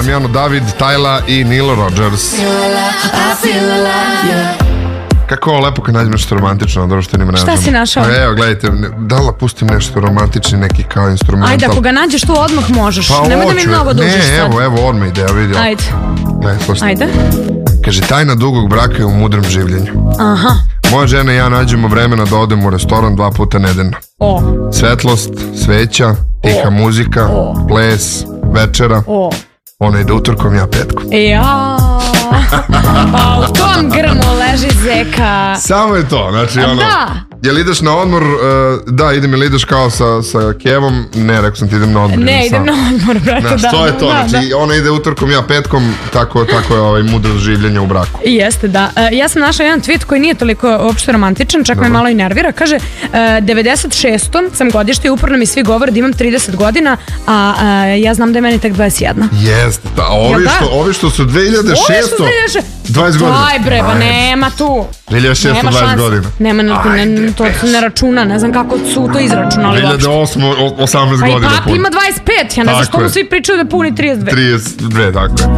Damiano David, Tyla i Nile Rodgers. Kako je lepo kad nađem nešto romantično na društvenim mrežama. Šta si našao? Evo, gledajte, da li pustim nešto romantični, neki kao instrumental. Ajde, ako ga nađeš tu odmah možeš. Pa nemoj da mi mnogo dužiš sad. Ne, evo, odmah ide, vidi. Ajde. Gledaj, slušaj. Ajde. Kaže, tajna dugog braka je u mudrom življenju. Aha. Moja žena i ja nađemo vremena da odemo u restoran 2 puta nedeljno. Svetlost, sveća, tiha muzika, ples, večera. Ona ide utorkom, ja petkom. Pa u tom grmu leži zeka. Samo je to, znači ono... Da. Jel ideš na odmor? Da, idem, ili ideš kao sa Kevom? Ne, rekao sam ti idem na odmor. Ne, idem na odmor, brate, da. To je to, znači ona ide utorkom, ja petkom, tako je mudro življenje u braku. Jeste, da. Ja sam našla jedan tweet koji nije toliko uopšte romantičan, čak me malo i nervira. Kaže, 96. sam godište i uporno mi svi govore da imam 30 godina, a ja znam da je meni tek 21. Jeste, da, ovi što su 2600, 20 godina. Daj bre, ba nema tu. 2620 godina. Nema, to se ne računa, ne znam kako su to izračunali uopšte. 2008, 18 godina. Pa i papi ima 25, ja ne znam što mu svi pričaju da puni 32. 32, tako je.